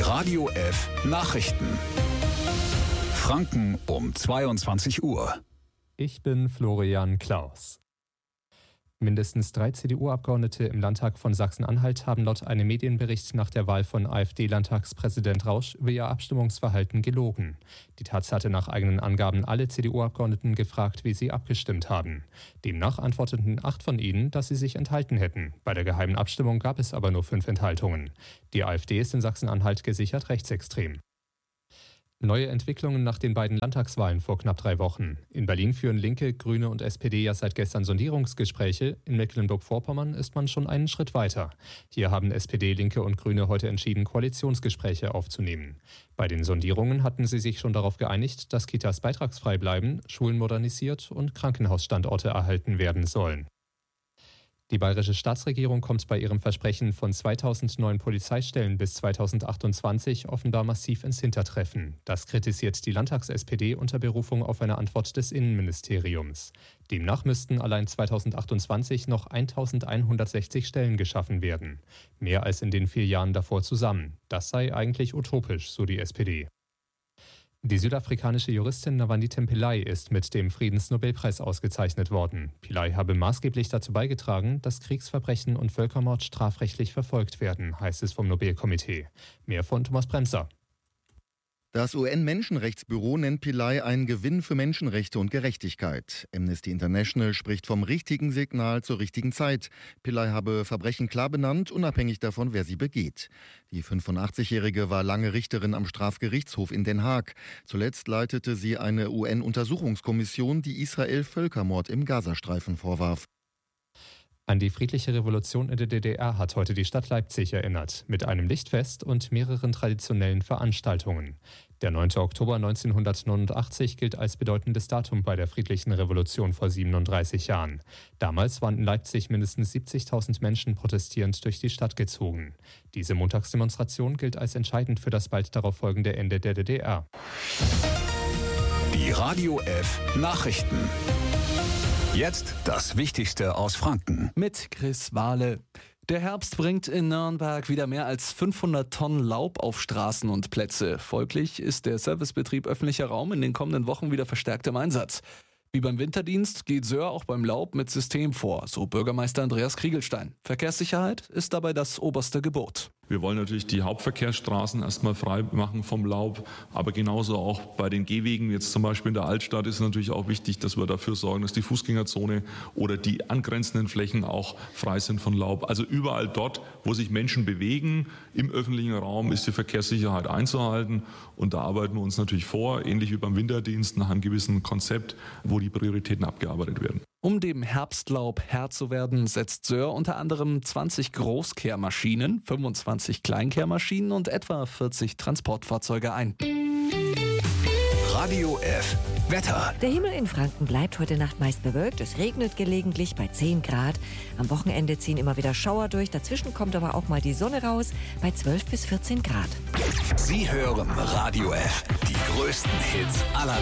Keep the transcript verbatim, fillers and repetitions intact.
Radio F Nachrichten. Franken um zweiundzwanzig Uhr. Ich bin Florian Klaus. Mindestens drei C D U-Abgeordnete im Landtag von Sachsen-Anhalt haben laut einem Medienbericht nach der Wahl von AfD-Landtagspräsident Rausch über ihr Abstimmungsverhalten gelogen. Die Taz hatte nach eigenen Angaben alle C D U-Abgeordneten gefragt, wie sie abgestimmt haben. Demnach antworteten acht von ihnen, dass sie sich enthalten hätten. Bei der geheimen Abstimmung gab es aber nur fünf Enthaltungen. Die AfD ist in Sachsen-Anhalt gesichert rechtsextrem. Neue Entwicklungen nach den beiden Landtagswahlen vor knapp drei Wochen. In Berlin führen Linke, Grüne und S P D ja seit gestern Sondierungsgespräche. In Mecklenburg-Vorpommern ist man schon einen Schritt weiter. Hier haben S P D, Linke und Grüne heute entschieden, Koalitionsgespräche aufzunehmen. Bei den Sondierungen hatten sie sich schon darauf geeinigt, dass Kitas beitragsfrei bleiben, Schulen modernisiert und Krankenhausstandorte erhalten werden sollen. Die bayerische Staatsregierung kommt bei ihrem Versprechen von zweitausend neuen Polizeistellen bis zweitausendachtundzwanzig offenbar massiv ins Hintertreffen. Das kritisiert die Landtags-S P D unter Berufung auf eine Antwort des Innenministeriums. Demnach müssten allein zweitausendachtundzwanzig noch eintausendeinhundertsechzig Stellen geschaffen werden. Mehr als in den vier Jahren davor zusammen. Das sei eigentlich utopisch, so die S P D. Die südafrikanische Juristin Navanitha Pillay ist mit dem Friedensnobelpreis ausgezeichnet worden. Pillay habe maßgeblich dazu beigetragen, dass Kriegsverbrechen und Völkermord strafrechtlich verfolgt werden, heißt es vom Nobelkomitee. Mehr von Thomas Bremser. Das U N-Menschenrechtsbüro nennt Pillay einen Gewinn für Menschenrechte und Gerechtigkeit. Amnesty International spricht vom richtigen Signal zur richtigen Zeit. Pillay habe Verbrechen klar benannt, unabhängig davon, wer sie begeht. Die fünfundachtzigjährige war lange Richterin am Strafgerichtshof in Den Haag. Zuletzt leitete sie eine U N-Untersuchungskommission, die Israel Völkermord im Gazastreifen vorwarf. An die friedliche Revolution in der D D R hat heute die Stadt Leipzig erinnert, mit einem Lichtfest und mehreren traditionellen Veranstaltungen. Der neunte Oktober neunzehnhundertneunundachtzig gilt als bedeutendes Datum bei der friedlichen Revolution vor siebenunddreißig Jahren. Damals waren in Leipzig mindestens siebzigtausend Menschen protestierend durch die Stadt gezogen. Diese Montagsdemonstration gilt als entscheidend für das bald darauf folgende Ende der D D R. Die Radio F Nachrichten. Jetzt das Wichtigste aus Franken. Mit Chris Wahle. Der Herbst bringt in Nürnberg wieder mehr als fünfhundert Tonnen Laub auf Straßen und Plätze. Folglich ist der Servicebetrieb öffentlicher Raum in den kommenden Wochen wieder verstärkt im Einsatz. Wie beim Winterdienst geht Söhr auch beim Laub mit System vor, so Bürgermeister Andreas Kriegelstein. Verkehrssicherheit ist dabei das oberste Gebot. Wir wollen natürlich die Hauptverkehrsstraßen erstmal frei machen vom Laub, aber genauso auch bei den Gehwegen, jetzt zum Beispiel in der Altstadt, ist es natürlich auch wichtig, dass wir dafür sorgen, dass die Fußgängerzone oder die angrenzenden Flächen auch frei sind von Laub. Also überall dort, wo sich Menschen bewegen, im öffentlichen Raum ist die Verkehrssicherheit einzuhalten und da arbeiten wir uns natürlich vor, ähnlich wie beim Winterdienst, nach einem gewissen Konzept, wo die Prioritäten abgearbeitet werden. Um dem Herbstlaub Herr zu werden, setzt Söhr unter anderem zwanzig Großkehrmaschinen, fünfundzwanzig Kleinkehrmaschinen und etwa vierzig Transportfahrzeuge ein. Radio F Wetter. Der Himmel in Franken bleibt heute Nacht meist bewölkt. Es regnet gelegentlich bei zehn Grad. Am Wochenende ziehen immer wieder Schauer durch. Dazwischen kommt aber auch mal die Sonne raus bei zwölf bis vierzehn Grad. Sie hören Radio F, die größten Hits aller